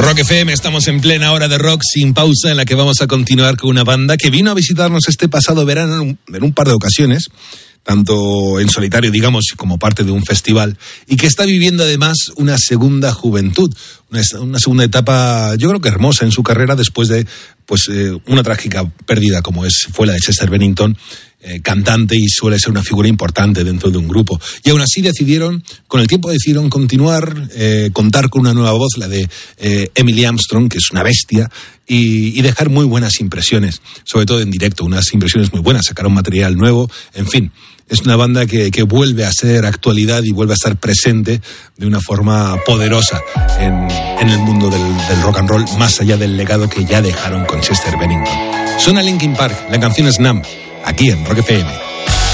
Rock FM, estamos en plena hora de rock sin pausa, en la que vamos a continuar con una banda que vino a visitarnos este pasado verano en un par de ocasiones, tanto en solitario, digamos, como parte de un festival, y que está viviendo además una segunda juventud, una segunda etapa, yo creo que hermosa en su carrera, después de una trágica pérdida como fue la de Chester Bennington, cantante, y suele ser una figura importante dentro de un grupo. Y aún así con el tiempo decidieron continuar, contar con una nueva voz, la de Emily Armstrong, que es una bestia, y dejar muy buenas impresiones, sobre todo en directo, unas impresiones muy buenas, sacaron material nuevo, en fin. Es una banda que vuelve a ser actualidad y vuelve a estar presente de una forma poderosa en el mundo del rock and roll, más allá del legado que ya dejaron con Chester Bennington. Suena Linkin Park, la canción es Numb, aquí en Rock FM.